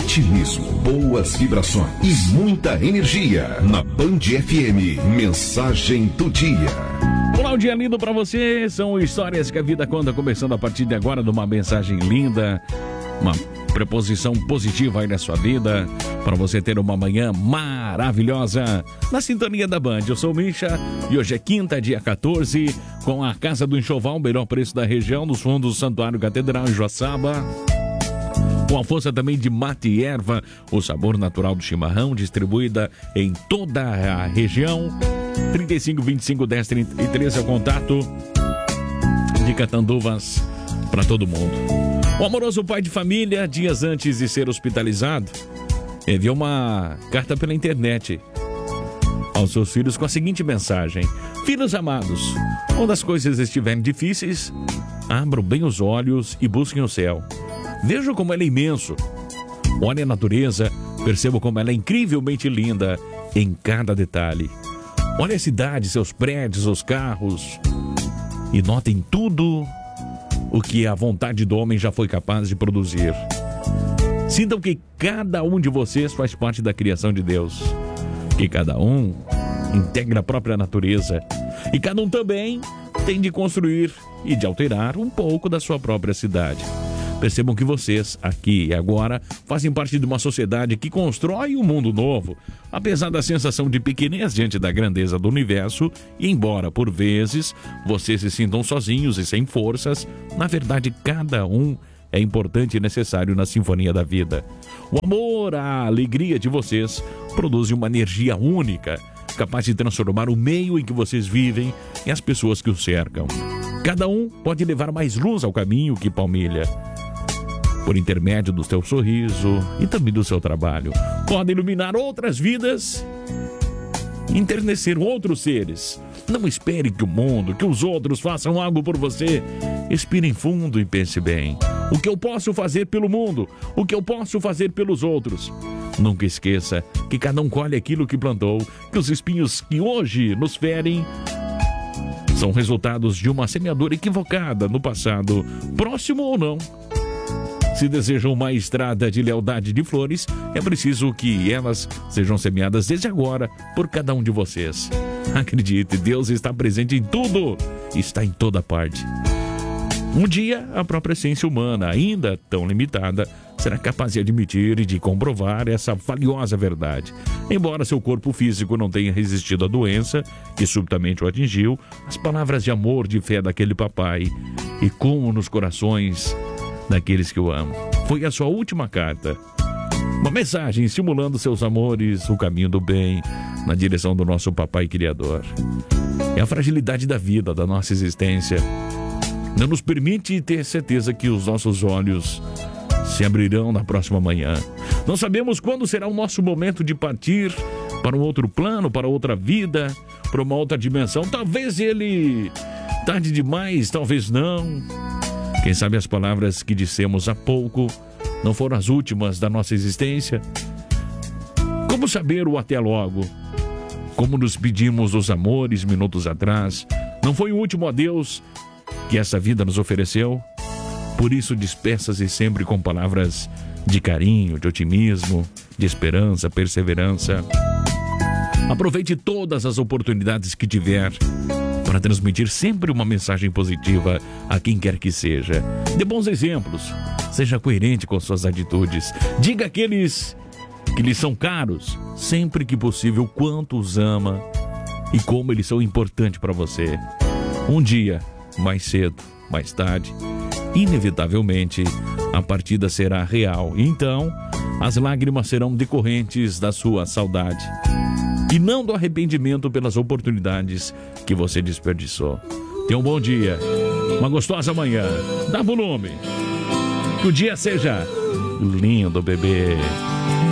otimismo, boas vibrações e muita energia. Na Band FM, mensagem do dia. Olá, um dia lindo pra você. São histórias que a vida conta, começando a partir de agora, de uma mensagem linda, uma preposição positiva aí na sua vida, para você ter uma manhã maravilhosa na sintonia da Band. Eu sou o Misha e hoje é quinta, dia 14, com a Casa do Enxoval, o melhor preço da região, nos fundos do Santuário Catedral em Joaçaba. Com a força também de mate e erva, o sabor natural do chimarrão, distribuída em toda a região. 35 25 10 33 é o contato de Catanduvas para todo mundo. O amoroso pai de família, dias antes de ser hospitalizado, enviou uma carta pela internet aos seus filhos com a seguinte mensagem: filhos amados, quando as coisas estiverem difíceis, abram bem os olhos e busquem o céu. Vejam como ele é imenso. Olhem a natureza, percebam como ela é incrivelmente linda em cada detalhe. Olhem a cidade, seus prédios, os carros, e notem tudo o que a vontade do homem já foi capaz de produzir. Sintam que cada um de vocês faz parte da criação de Deus, que cada um integra a própria natureza, e cada um também tem de construir e de alterar um pouco da sua própria cidade. Percebam que vocês, aqui e agora, fazem parte de uma sociedade que constrói um mundo novo. Apesar da sensação de pequenez diante da grandeza do universo, e embora, por vezes, vocês se sintam sozinhos e sem forças, na verdade, cada um é importante e necessário na sinfonia da vida. O amor, a alegria de vocês produzem uma energia única, capaz de transformar o meio em que vocês vivem e as pessoas que os cercam. Cada um pode levar mais luz ao caminho que palmilha, por intermédio do seu sorriso e também do seu trabalho. Pode iluminar outras vidas, enternecer outros seres. Não espere que o mundo, que os outros façam algo por você. Respire fundo e pense bem. O que eu posso fazer pelo mundo? O que eu posso fazer pelos outros? Nunca esqueça que cada um colhe aquilo que plantou, que os espinhos que hoje nos ferem são resultados de uma semeadura equivocada no passado, próximo ou não. Se desejam uma estrada de lealdade de flores, é preciso que elas sejam semeadas desde agora por cada um de vocês. Acredite, Deus está presente em tudo, está em toda parte. Um dia, a própria essência humana, ainda tão limitada, será capaz de admitir e de comprovar essa valiosa verdade. Embora seu corpo físico não tenha resistido à doença que subitamente o atingiu, as palavras de amor, de fé daquele papai e como nos corações daqueles que o amam. Foi a sua última carta. Uma mensagem estimulando seus amores, o caminho do bem, na direção do nosso papai criador. É a fragilidade da vida, da nossa existência. Não nos permite ter certeza que os nossos olhos se abrirão na próxima manhã. Não sabemos quando será o nosso momento de partir para um outro plano, para outra vida, para uma outra dimensão. Talvez ele tarde demais, talvez não. Quem sabe as palavras que dissemos há pouco não foram as últimas da nossa existência? Como saber o até logo? Como nos pedimos os amores minutos atrás? Não foi o último adeus que essa vida nos ofereceu? Por isso, despeça-se sempre com palavras de carinho, de otimismo, de esperança, perseverança. Aproveite todas as oportunidades que tiver para transmitir sempre uma mensagem positiva a quem quer que seja. Dê bons exemplos, seja coerente com suas atitudes. Diga àqueles que lhe são caros, sempre que possível, quanto os ama e como eles são importantes para você. Um dia, mais cedo, mais tarde, inevitavelmente, a partida será real. Então, as lágrimas serão decorrentes da sua saudade e não do arrependimento pelas oportunidades que você desperdiçou. Tenha um bom dia, uma gostosa manhã. Dá volume. Que o dia seja lindo, bebê.